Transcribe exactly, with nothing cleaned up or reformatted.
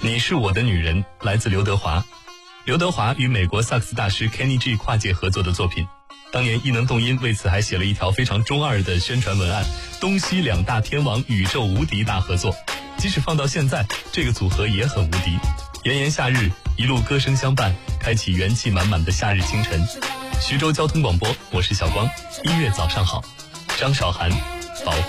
你是我的女人来自刘德华。刘德华与美国萨克斯大师 Kenny G 跨界合作的作品，当年艺能动音为此还写了一条非常中二的宣传文案，东西两大天王宇宙无敌大合作。即使放到现在，这个组合也很无敌。炎炎夏日，一路歌声相伴，开启元气满满的夏日清晨。徐州交通广播，我是小光，音乐早上好，张韶涵，保护